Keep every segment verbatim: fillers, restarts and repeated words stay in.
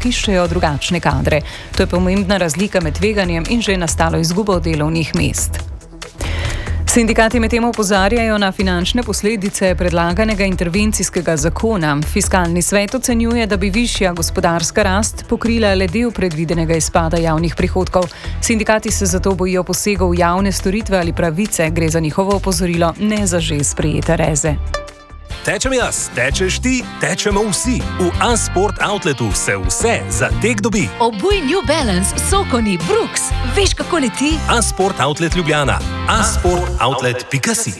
iščejo drugačne kadre. To je pomembna razlika med tveganjem in že nastalo izgubo delovnih mest. Sindikati medtem opozarjajo na finančne posledice predlaganega intervencijskega zakona. Fiskalni svet ocenjuje, da bi višja gospodarska rast pokrila le del predvidenega izpada javnih prihodkov. Sindikati se zato bojijo posegov v javne storitve ali pravice, gre za njihovo opozorilo, ne za že sprejete reze. Tečem jaz, tečeš ti, tečemo vsi. V A-Sport Outletu se vse za tek dobi. Obuj New Balance, Sokoni, Brooks. Veš, kako leti? A-Sport Outlet Ljubljana. a sport outlet pika si.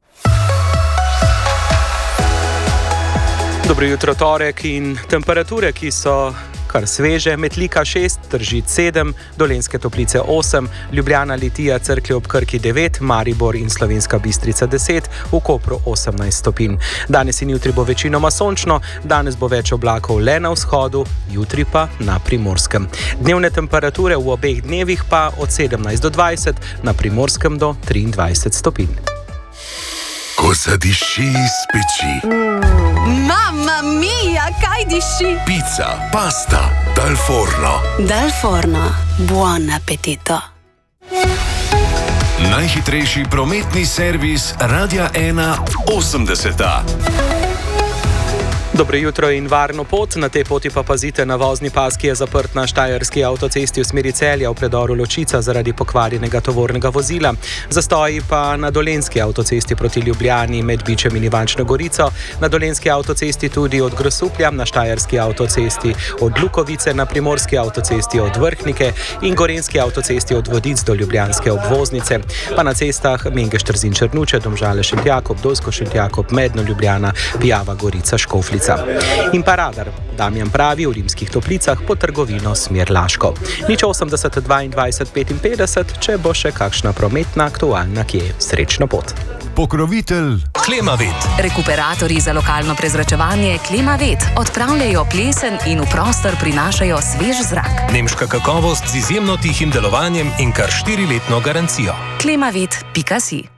Dobro jutro, torek in temperature, ki so kar sveže, Metlika šest, Tržič sedem, Dolenjske Toplice osem, Ljubljana, Litija, Cerklje ob Krki devet, Maribor in Slovenska Bistrica deset, v Kopru osemnajst stopinj. Danes in jutri bo večinoma sončno, danes bo več oblakov le na vzhodu, jutri pa na Primorskem. Dnevne temperature v obeh dnevih pa od sedemnajst do dvajset, na Primorskem do triindvajset stopinj. Ko zadiši iz peči. Mamma mia, kaj diši? Pica, pasta, dal forno. Dal forno, buon appetito. Najhitrejši prometni servis Radia ena osemdeseta. Dobro jutro in varno pot, na tej poti pa pazite na vozni pas, ki je zaprt na štajerski avtocesti v smeri Celja v predoru Ločica zaradi pokvarjenega tovornega vozila. Zastoji pa na dolenjski avtocesti proti Ljubljani med Bičem in Ivančno Gorico, na dolenjski avtocesti tudi od Grosuplja, na štajerski avtocesti od Lukovice, na primorski avtocesti od Vrhnike in gorenjski avtocesti od Vodic do ljubljanske obvoznice, pa na cestah Mengeš Trzin Črnuče, Domžale Šentjakob, Dolsko Šentjakob, Medno Ljubljana, Pijava Gorica Škofljica. In pa radar. Damjan pravi v Rimskih Toplicah pod trgovino smer Laško. Nič osemdeset dvaindvajset petinpetdeset, če bo še kakšna prometna aktualna kje. Srečno pot. Pokrovitelj Klimavet. Rekuperatorji za lokalno prezračevanje Klimavet odpravljajo plesen in v prostor prinašajo svež zrak. Nemška kakovost z izjemno tihim delovanjem in kar štiriletno garancijo. klimavet pika si